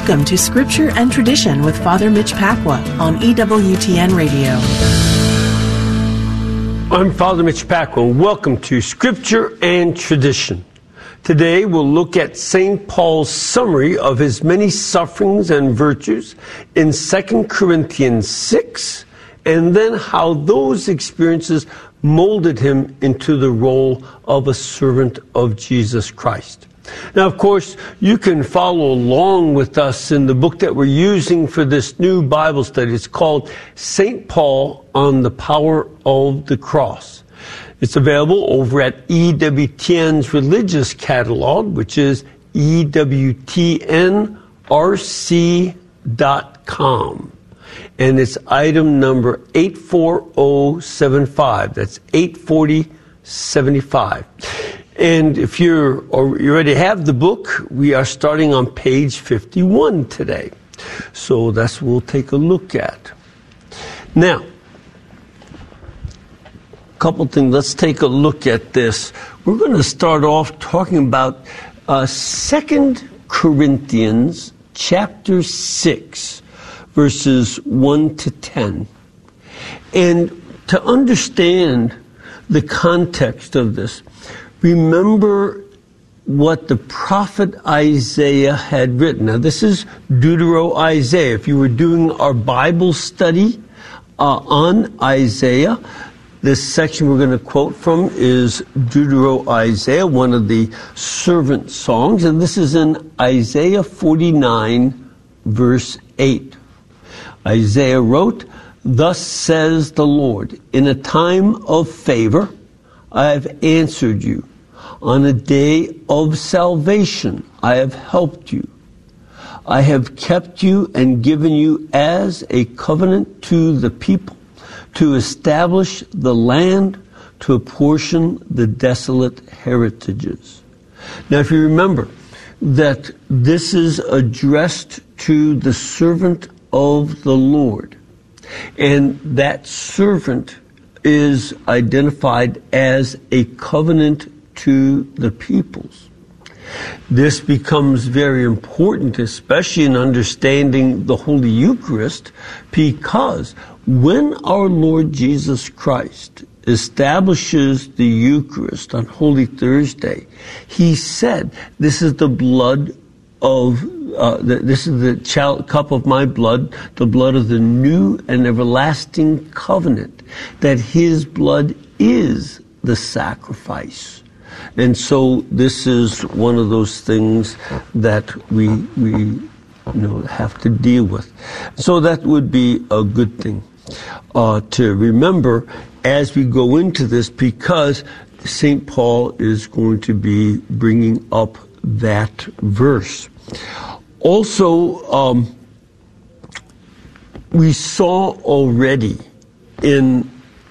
Welcome to Scripture and Tradition with Father Mitch Pacwa on EWTN Radio. I'm Father Mitch Pacwa, and welcome to Scripture and Tradition. Today we'll look at St. Paul's summary of his many sufferings and virtues in 2 Corinthians 6, and then how those experiences molded him into the role of a servant of Jesus Christ. Now, of course, you can follow along with us in the book that we're using for this new Bible study. It's called St. Paul on the Power of the Cross. It's available over at EWTN's religious catalog, which is EWTNRC.com. And it's item number 84075. That's 84075. And if you already have the book, we are starting on page 51 today. So that's what we'll take a look at. Now, a couple things. Let's take a look at this. We're going to start off talking about 2 Corinthians chapter 6, verses 1 to 10. And to understand the context of this, remember what the prophet Isaiah had written. Now, this is Deutero-Isaiah. If you were doing our Bible study on Isaiah, this section we're going to quote from is Deutero-Isaiah, one of the servant songs. And this is in Isaiah 49, verse 8. Isaiah wrote, "Thus says the Lord, in a time of favor I have answered you. On a day of salvation, I have helped you. I have kept you and given you as a covenant to the people, to establish the land, to apportion the desolate heritages." Now, if you remember that this is addressed to the servant of the Lord, and that servant is identified as a covenant to the peoples. This becomes very important, especially in understanding the Holy Eucharist, because when our Lord Jesus Christ establishes the Eucharist on Holy Thursday, he said, "This is the blood of this is the cup of my blood, the blood of the new and everlasting covenant," that his blood is the sacrifice. And so this is one of those things that we have to deal with. So that would be a good thing to remember as we go into this, because St. Paul is going to be bringing up that verse. Also, we saw already in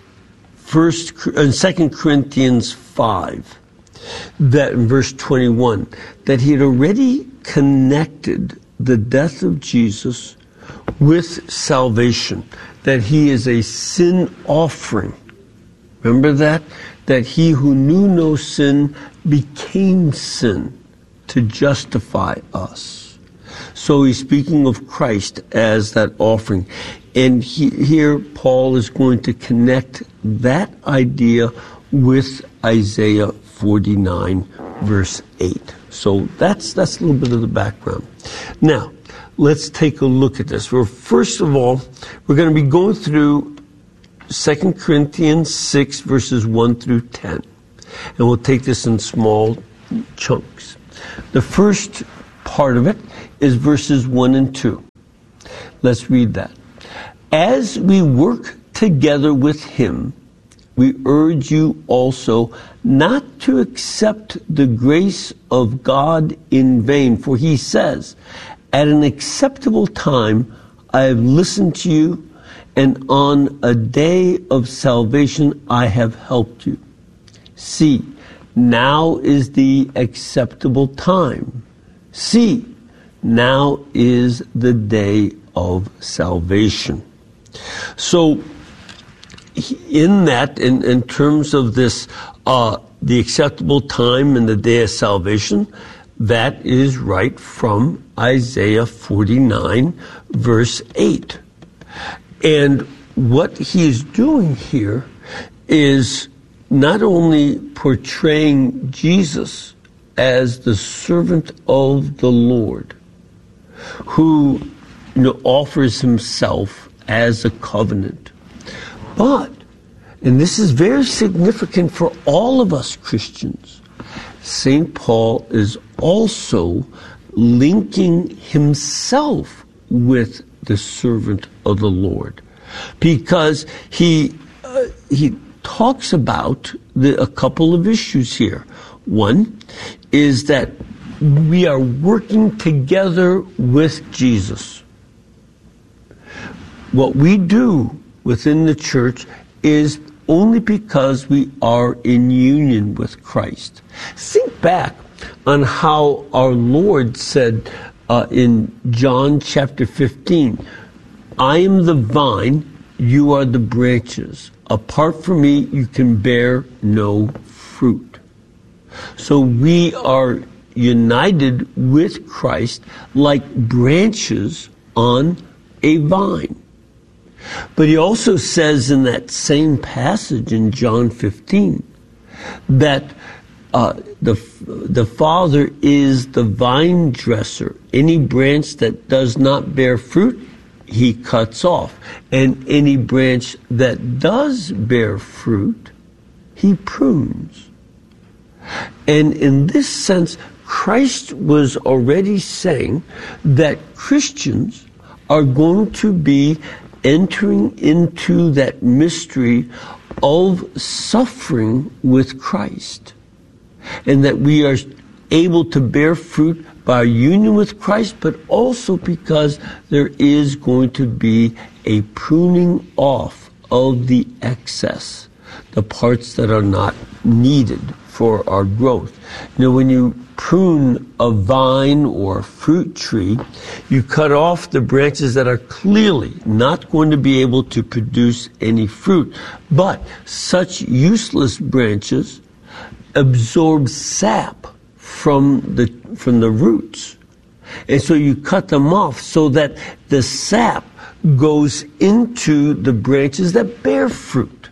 2 Corinthians 5, that in verse 21, that he had already connected the death of Jesus with salvation, that he is a sin offering. Remember that? That he who knew no sin became sin to justify us. So he's speaking of Christ as that offering. And here Paul is going to connect that idea with Isaiah 49, verse 8. So that's a little bit of the background. Now, let's take a look at this. Well, first of all, we're going to be going through 2 Corinthians 6, verses 1 through 10. And we'll take this in small chunks. The first part of it is verses 1 and 2. Let's read that. "As we work together with him, we urge you also not to accept the grace of God in vain. For he says, at an acceptable time I have listened to you, and on a day of salvation I have helped you. See, now is the acceptable time. See, now is the day of salvation." So in that, in terms of this, the acceptable time and the day of salvation, that is right from Isaiah 49, verse 8. And what he is doing here is not only portraying Jesus as the servant of the Lord, who offers himself as a covenant, but, and this is very significant for all of us Christians, St. Paul is also linking himself with the servant of the Lord, because he talks about a couple of issues here. One is that we are working together with Jesus. What we do within the church is only because we are in union with Christ. Think back on how our Lord said in John chapter 15, I am the vine, you are the branches. Apart from me, you can bear no fruit. So we are united with Christ like branches on a vine. But he also says in that same passage in John 15 that the Father is the vine dresser. Any branch that does not bear fruit, he cuts off. And any branch that does bear fruit, he prunes. And in this sense, Christ was already saying that Christians are going to be entering into that mystery of suffering with Christ, and that we are able to bear fruit by our union with Christ, but also because there is going to be a pruning off of the excess, the parts that are not needed for our growth. When you prune a vine or a fruit tree, you cut off the branches that are clearly not going to be able to produce any fruit. But such useless branches absorb sap from the roots. And so you cut them off so that the sap goes into the branches that bear fruit.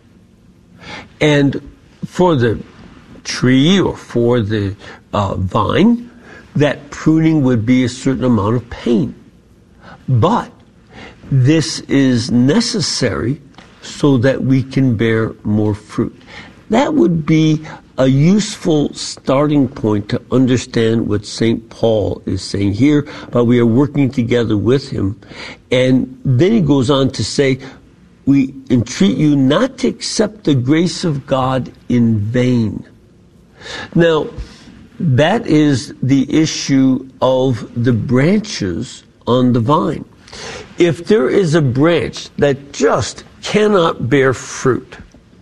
And for the tree or for the vine, that pruning would be a certain amount of pain. But this is necessary so that we can bear more fruit. That would be a useful starting point to understand what St. Paul is saying here, but we are working together with him. And then he goes on to say, we entreat you not to accept the grace of God in vain. Now, that is the issue of the branches on the vine. If there is a branch that just cannot bear fruit,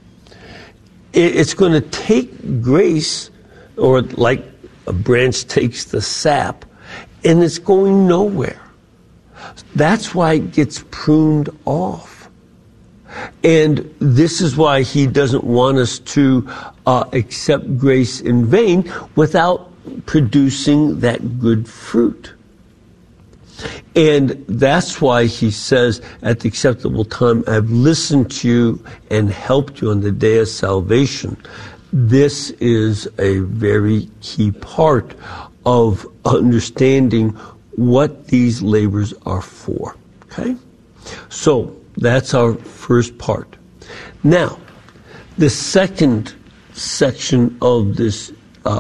it's going to take grace, or like a branch takes the sap, and it's going nowhere. That's why it gets pruned off. And this is why he doesn't want us to accept grace in vain without producing that good fruit. And that's why he says, at the acceptable time, I've listened to you and helped you on the day of salvation. This is a very key part of understanding what these labors are for. Okay? So, that's our first part. Now, the second section of this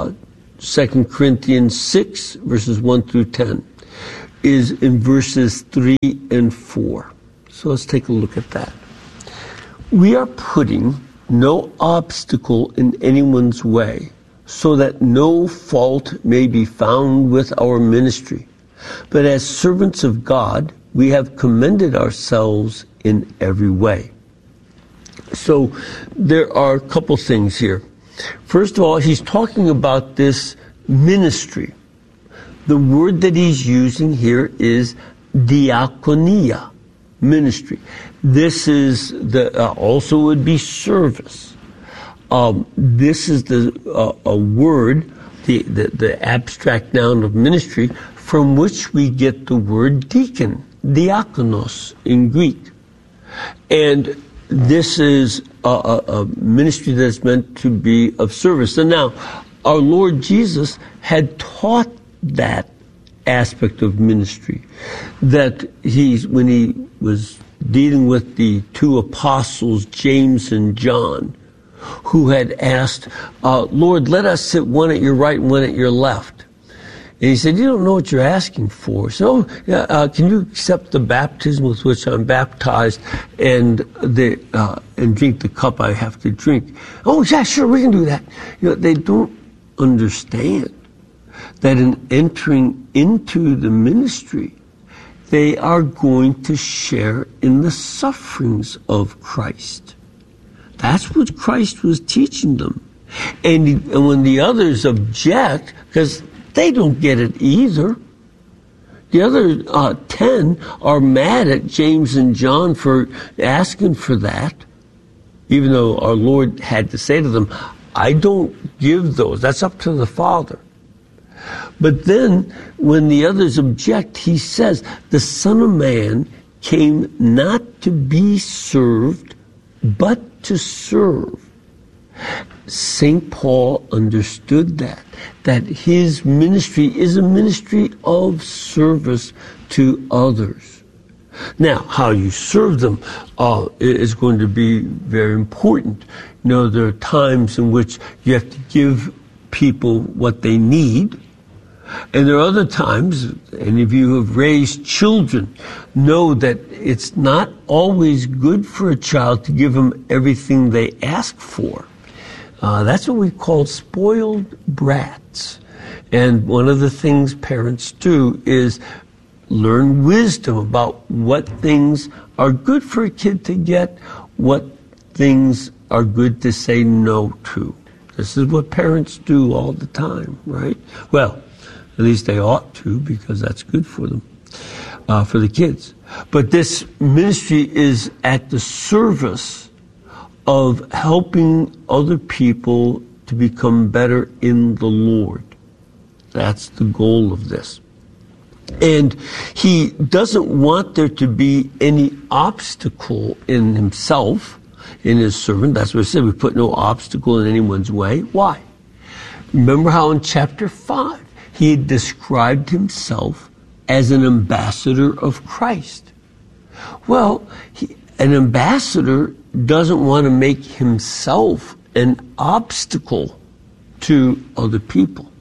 2 Corinthians 6, verses 1 through 10, is in verses 3 and 4. So let's take a look at that. We are putting no obstacle in anyone's way, so that no fault may be found with our ministry. But as servants of God, we have commended ourselves in every way. So there are a couple things here. First of all, he's talking about this ministry. The word that he's using here is diakonia, ministry. This is also would be service. This is a word the abstract noun of ministry, from which we get the word deacon, diakonos in Greek. And this is a ministry that's meant to be of service. And now, our Lord Jesus had taught that aspect of ministry, that when he was dealing with the two apostles, James and John, who had asked, Lord, let us sit one at your right and one at your left. And he said, you don't know what you're asking for. So, can you accept the baptism with which I'm baptized and drink the cup I have to drink? Oh, yeah, sure, we can do that. They don't understand that in entering into the ministry, they are going to share in the sufferings of Christ. That's what Christ was teaching them. And when the others object, because they don't get it either, the other 10 are mad at James and John for asking for that, even though our Lord had to say to them, I don't give those. That's up to the Father. But then, when the others object, he says, the Son of Man came not to be served, but to serve. St. Paul understood that his ministry is a ministry of service to others. Now, how you serve them is going to be very important. There are times in which you have to give people what they need. And there are other times, any of you who have raised children know that it's not always good for a child to give them everything they ask for. That's what we call spoiled brats. And one of the things parents do is learn wisdom about what things are good for a kid to get, what things are good to say no to. This is what parents do all the time, right? Well, at least they ought to, because that's good for them, for the kids. But this ministry is at the service of helping other people to become better in the Lord. That's the goal of this. And he doesn't want there to be any obstacle in himself, in his servant. That's what I said. We put no obstacle in anyone's way. Why? Remember how in chapter 5, he had described himself as an ambassador of Christ. Well, an ambassador doesn't want to make himself an obstacle to other people.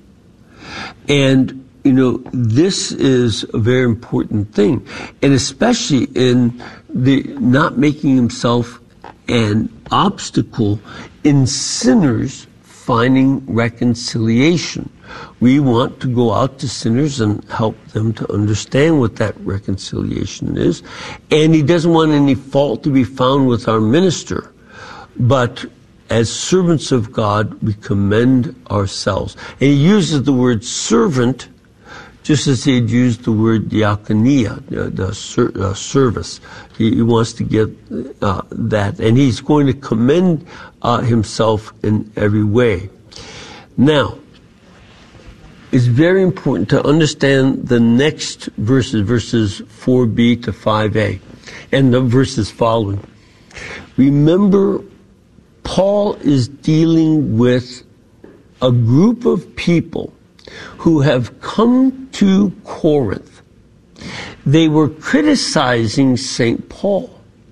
And, this is a very important thing. And especially in the not making himself an obstacle in sinners finding reconciliation. We want to go out to sinners and help them to understand what that reconciliation is. And he doesn't want any fault to be found with our minister. But as servants of God, we commend ourselves. And he uses the word servant just as he had used the word diakonia, the service. He wants to get that. And he's going to commend himself in every way. Now, it's very important to understand the next verses 4b to 5a, and the verses following. Remember, Paul is dealing with a group of people who have come to Corinth. They were criticizing St. Paul,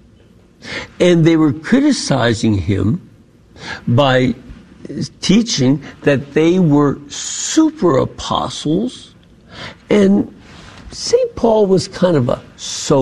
and they were criticizing him by teaching that they were super apostles, and St. Paul was kind of a